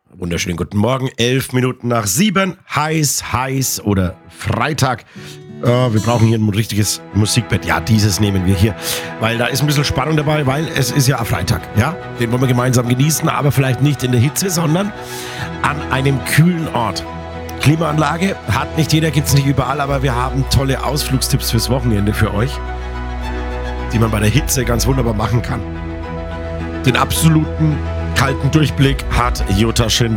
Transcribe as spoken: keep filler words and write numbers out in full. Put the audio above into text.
Wunderschönen guten Morgen, elf Minuten nach sieben, heiß, heiß oder Freitag. Äh, wir brauchen hier ein richtiges Musikbett. Ja, dieses nehmen wir hier, weil da ist ein bisschen Spannung dabei, weil es ist ja Freitag. Ja, den wollen wir gemeinsam genießen, aber vielleicht nicht in der Hitze, sondern an einem kühlen Ort. Klimaanlage hat nicht jeder, gibt es nicht überall, aber wir haben tolle Ausflugstipps fürs Wochenende für euch, die man bei der Hitze ganz wunderbar machen kann. Den absoluten kalten Durchblick hat Jutta Schindler.